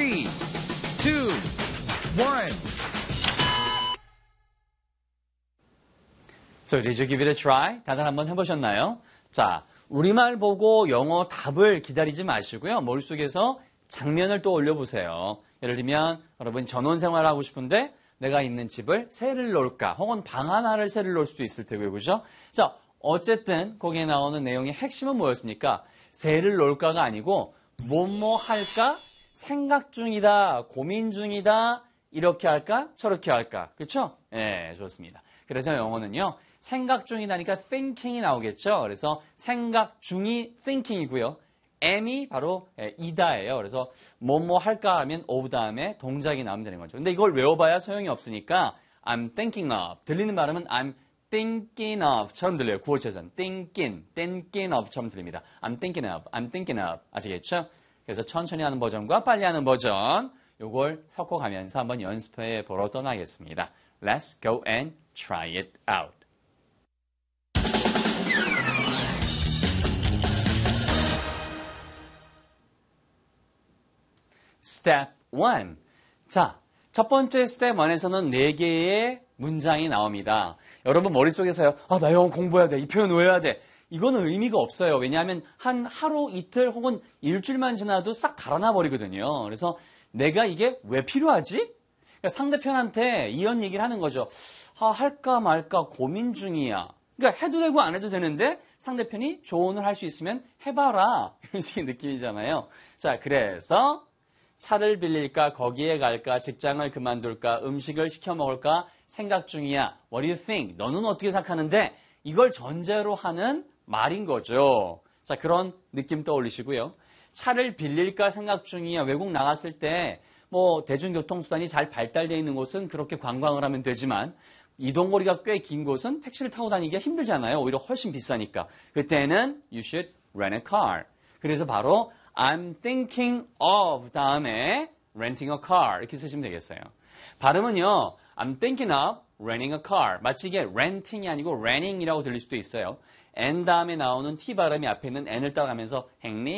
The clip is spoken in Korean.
2, 1. So, did you give it a try? 다들 한번 해보셨나요? 자, 우리말 보고 영어 답을 기다리지 마시고요. 머릿속에서 장면을 또 올려보세요. 예를 들면 여러분 전원 생활을 하고 싶은데 내가 있는 집을 새를 놓을까 혹은 방 하나를 새를 놓을 수도 있을 테고요. 그죠? 자, 어쨌든 거기에 나오는 내용의 핵심은 뭐였습니까? 새를 놓을까가 아니고 뭐뭐 할까? 생각 중이다, 고민 중이다, 이렇게 할까? 저렇게 할까? 그렇죠? 네, 좋습니다. 그래서 영어는요. 생각 중이다니까 thinking이 나오겠죠. 그래서 생각 중이 thinking이고요. am이 바로 이다예요. 그래서 뭐뭐 할까 하면 of 다음에 동작이 나오면 되는 거죠. 근데 이걸 외워봐야 소용이 없으니까 I'm thinking of. 들리는 발음은 I'm thinking of처럼 들려요. 구어체선 thinking of처럼 들립니다. I'm thinking of. 아시겠죠? 그래서 천천히 하는 버전과 빨리 하는 버전 요걸 섞어가면서 한번 연습해 보러 떠나겠습니다. Let's go and try it out. Step 1. 자, 첫 번째 Step 1에서는 4개의 문장이 나옵니다. 여러분 머릿속에서요. 나 영어 공부해야 돼. 이 표현 외워야 돼. 이거는 의미가 없어요. 왜냐하면 한 하루, 이틀 혹은 일주일만 지나도 싹 달아나 버리거든요. 그래서 내가 이게 왜 필요하지? 그러니까 상대편한테 이런 얘기를 하는 거죠. 할까 말까 고민 중이야. 그러니까 해도 되고 안 해도 되는데 상대편이 조언을 할 수 있으면 해봐라. 이런 식의 느낌이잖아요. 자, 그래서 차를 빌릴까, 거기에 갈까, 직장을 그만둘까, 음식을 시켜 먹을까 생각 중이야. What do you think? 너는 어떻게 생각하는데? 이걸 전제로 하는 말인 거죠. 자, 그런 느낌 떠올리시고요. 차를 빌릴까 생각 중이야. 외국 나갔을 때 뭐 대중교통수단이 잘 발달되어 있는 곳은 그렇게 관광을 하면 되지만 이동거리가 꽤 긴 곳은 택시를 타고 다니기가 힘들잖아요. 오히려 훨씬 비싸니까. 그때는 you should rent a car. 그래서 바로 I'm thinking of 다음에 renting a car 이렇게 쓰시면 되겠어요. 발음은요. I'm thinking of renting a car. 마치 이게 renting이 아니고 rentting이라고 들릴 수도 있어요. N 다음에 나오는 T 발음이 앞에 있는 N을 따라가면서 행리